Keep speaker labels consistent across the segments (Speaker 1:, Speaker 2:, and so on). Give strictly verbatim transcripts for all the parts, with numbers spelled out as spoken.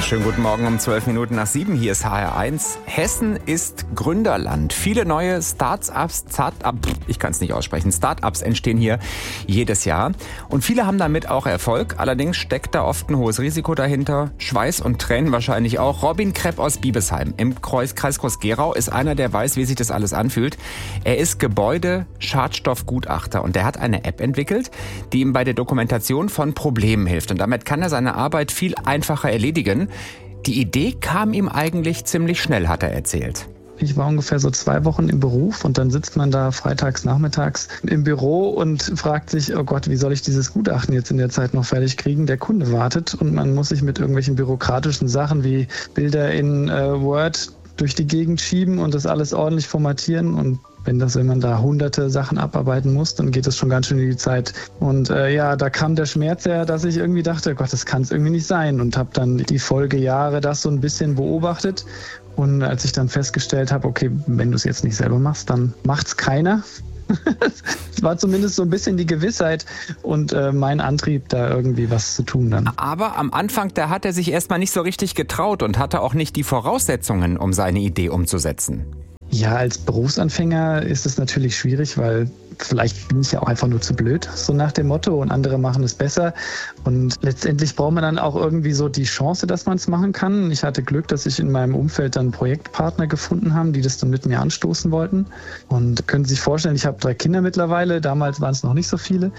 Speaker 1: Schönen guten Morgen um zwölf Minuten nach sieben. Hier ist H R eins. Hessen ist Gründerland. Viele neue Start-ups, Start-up, ich kann es nicht aussprechen, Start-ups entstehen hier jedes Jahr. Und viele haben damit auch Erfolg. Allerdings steckt da oft ein hohes Risiko dahinter. Schweiß und Tränen wahrscheinlich auch. Robin Krepp aus Biebesheim im Kreis Groß-Gerau ist einer, der weiß, wie sich das alles anfühlt. Er ist Gebäude-Schadstoffgutachter und der hat eine App entwickelt, die ihm bei der Dokumentation von Problemen hilft. Und damit kann er seine Arbeit viel einfacher erledigen. Die Idee kam ihm eigentlich ziemlich schnell, hat er erzählt.
Speaker 2: Ich war ungefähr so zwei Wochen im Beruf und dann sitzt man da freitags nachmittags im Büro und fragt sich, oh Gott, wie soll ich dieses Gutachten jetzt in der Zeit noch fertig kriegen? Der Kunde wartet und man muss sich mit irgendwelchen bürokratischen Sachen wie Bilder in äh, Word durch die Gegend schieben und das alles ordentlich formatieren. Und wenn das, wenn man da hunderte Sachen abarbeiten muss, dann geht das schon ganz schön in die Zeit. Und äh, ja, da kam der Schmerz her, dass ich irgendwie dachte, Gott, das kann es irgendwie nicht sein. Und habe dann die Folgejahre das so ein bisschen beobachtet. Und als ich dann festgestellt habe, okay, wenn du es jetzt nicht selber machst, dann macht's keiner. Es war zumindest so ein bisschen die Gewissheit und äh, mein Antrieb, da irgendwie was zu tun dann.
Speaker 1: Aber am Anfang, da hat er sich erstmal nicht so richtig getraut und hatte auch nicht die Voraussetzungen, um seine Idee umzusetzen.
Speaker 2: Ja, als Berufsanfänger ist es natürlich schwierig, weil vielleicht bin ich ja auch einfach nur zu blöd, so nach dem Motto, und andere machen es besser. Und letztendlich braucht man dann auch irgendwie so die Chance, dass man es machen kann. Ich hatte Glück, dass ich in meinem Umfeld dann Projektpartner gefunden haben, die das dann mit mir anstoßen wollten. Und können Sie sich vorstellen, ich habe drei Kinder mittlerweile, damals waren es noch nicht so viele.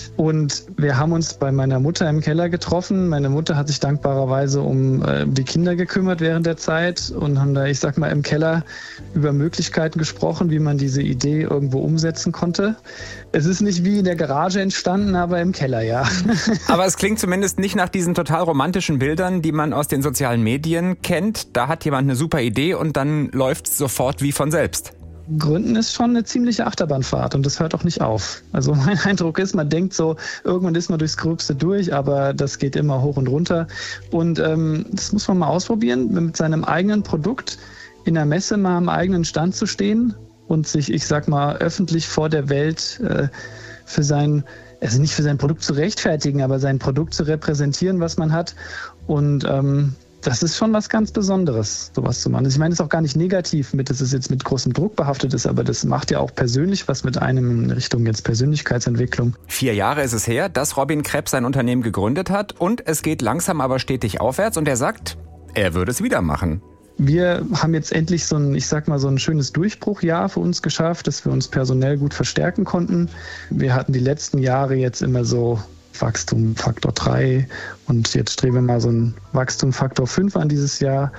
Speaker 2: Und wir haben uns bei meiner Mutter im Keller getroffen. Meine Mutter hat sich dankbarerweise um äh, die Kinder gekümmert während der Zeit und haben da, ich sag mal, im Keller über Möglichkeiten gesprochen, wie man diese Idee irgendwo umsetzen konnte. Es ist nicht wie in der Garage entstanden, aber im Keller, ja.
Speaker 1: Aber es klingt zumindest nicht nach diesen total romantischen Bildern, die man aus den sozialen Medien kennt. Da hat jemand eine super Idee und dann läuft es sofort wie von selbst.
Speaker 2: Gründen ist schon eine ziemliche Achterbahnfahrt und das hört auch nicht auf. Also mein Eindruck ist, man denkt so, irgendwann ist man durchs Gröbste durch, aber das geht immer hoch und runter. Und ähm, das muss man mal ausprobieren, mit seinem eigenen Produkt in der Messe mal am eigenen Stand zu stehen und sich, ich sag mal, öffentlich vor der Welt äh, für sein, also nicht für sein Produkt zu rechtfertigen, aber sein Produkt zu repräsentieren, was man hat. Und ähm, das ist schon was ganz Besonderes, sowas zu machen. Also ich meine, es ist auch gar nicht negativ, mit, dass es jetzt mit großem Druck behaftet ist, aber das macht ja auch persönlich was mit einem in Richtung jetzt Persönlichkeitsentwicklung.
Speaker 1: Vier Jahre ist es her, dass Robin Krepp sein Unternehmen gegründet hat und es geht langsam aber stetig aufwärts und er sagt, er würde es wieder machen.
Speaker 2: Wir haben jetzt endlich so ein, ich sag mal, so ein schönes Durchbruchjahr für uns geschafft, dass wir uns personell gut verstärken konnten. Wir hatten die letzten Jahre jetzt immer so Wachstum Faktor drei und jetzt streben wir mal so ein Wachstum Faktor fünf an dieses Jahr.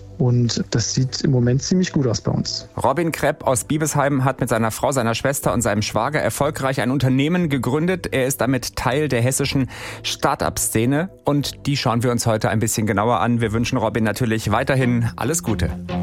Speaker 2: Und das sieht im Moment ziemlich gut aus bei uns.
Speaker 1: Robin Krepp aus Biebesheim hat mit seiner Frau, seiner Schwester und seinem Schwager erfolgreich ein Unternehmen gegründet. Er ist damit Teil der hessischen Start-up-Szene und die schauen wir uns heute ein bisschen genauer an. Wir wünschen Robin natürlich weiterhin alles Gute.